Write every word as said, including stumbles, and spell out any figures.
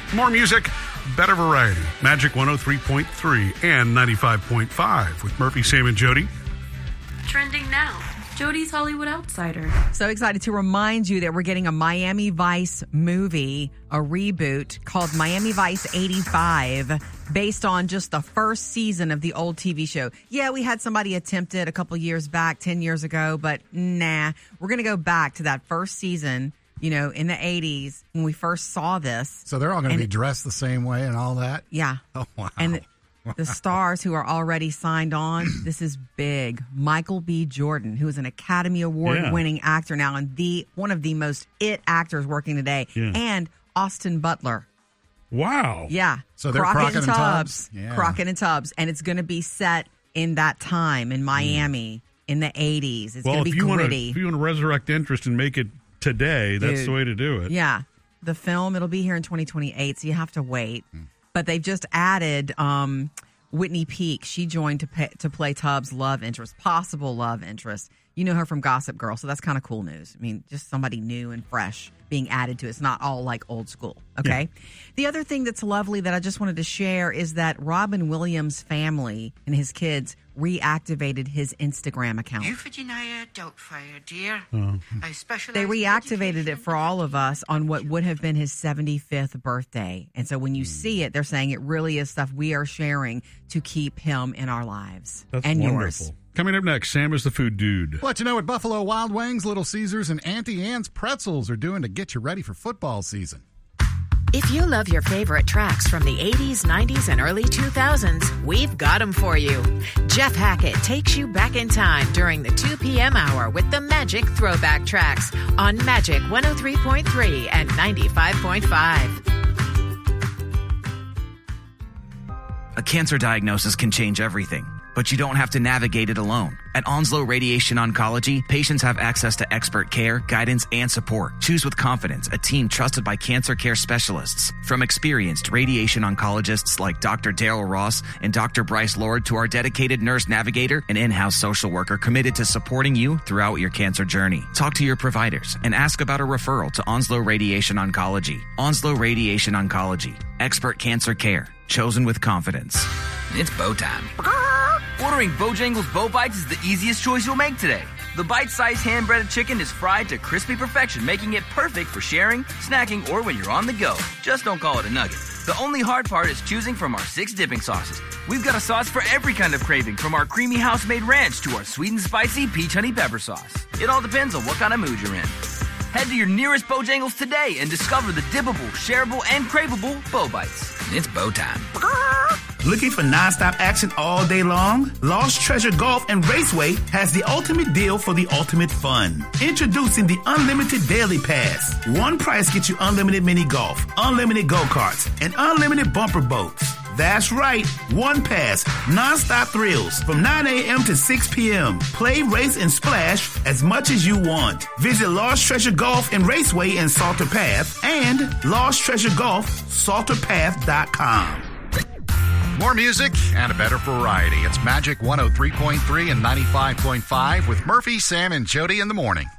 More music, better variety. Magic one oh three point three and ninety-five point five with Murphy, Sam, and Jody. Trending now. Jody's Hollywood Outsider. So excited to remind you that we're getting a Miami Vice movie, a reboot called Miami Vice eighty-five, based on just the first season of the old T V show. Yeah, we had somebody attempt it a couple years back, ten years ago, but nah. We're going to go back to that first season, you know, in the eighties when we first saw this. So they're all going to And- be dressed the same way and all that? Yeah. Oh, wow. And the, the stars who are already signed on, this is big. Michael B. Jordan, who is an Academy Award-winning Yeah. actor now and the one of the most it actors working today, Yeah. and Austin Butler. Wow. Yeah. So they're Crockett and Tubbs? Yeah. Crockett and Tubbs. And it's going to be set in that time in Miami in the eighties. It's Well, going to if be you want to gritty. if you want to resurrect interest and make it today, that's Dude. the way to do it. Yeah. The film, it'll be here in twenty twenty-eight, so you have to wait. But they've just added um, Whitney Peak. She joined to pay, to play Tubbs' love interest, possible love interest. You know her from Gossip Girl, so that's kind of cool news. I mean, just somebody new and fresh being added to it. It's not all like old school, okay? Yeah. The other thing that's lovely that I just wanted to share is that Robin Williams' family and his kids reactivated his Instagram account. You Virginia Doubtfire, dear. Oh. I specialize They in reactivated it education. for all of us on what would have been his seventy-fifth birthday. And so when you see it, they're saying it really is stuff we are sharing to keep him in our lives. That's and wonderful. yours. Coming up next, Sam is the food dude. Let you know what Buffalo Wild Wings, Little Caesars, and Auntie Anne's Pretzels are doing to get you ready for football season. If you love your favorite tracks from the eighties, nineties, and early two thousands, we've got them for you. Jeff Hackett takes you back in time during the two p.m. hour with the Magic Throwback Tracks on Magic one oh three point three and ninety-five point five. A cancer diagnosis can change everything, but you don't have to navigate it alone. At Onslow Radiation Oncology, patients have access to expert care, guidance, and support. Choose with confidence a team trusted by cancer care specialists. From experienced radiation oncologists like Doctor Daryl Ross and Doctor Bryce Lord to our dedicated nurse navigator and in-house social worker committed to supporting you throughout your cancer journey. Talk to your providers and ask about a referral to Onslow Radiation Oncology. Onslow Radiation Oncology. Expert cancer care. Chosen with confidence. It's bow time. Ordering Bojangles Bow Bites is the easiest choice you'll make today. The bite-sized hand-breaded chicken is fried to crispy perfection, making it perfect for sharing, snacking, or when you're on the go. Just don't call it a nugget. The only hard part is choosing from our six dipping sauces. We've got a sauce for every kind of craving, from our creamy house-made ranch to our sweet and spicy peach honey pepper sauce. It all depends on what kind of mood you're in. Head to your nearest Bojangles today and discover the dippable, shareable, and craveable Bow Bites. It's bow time. Looking for nonstop action all day long? Lost Treasure Golf and Raceway has the ultimate deal for the ultimate fun. Introducing the Unlimited Daily Pass. One price gets you unlimited mini golf, unlimited go-karts, and unlimited bumper boats. That's right, one pass, nonstop thrills from nine a.m. to six p.m. Play, race, and splash as much as you want. Visit Lost Treasure Golf and Raceway in Salter Path and Lost Treasure Golf, salter path dot com. More music and a better variety. It's Magic one oh three point three and ninety-five point five with Murphy, Sam, and Jody in the morning.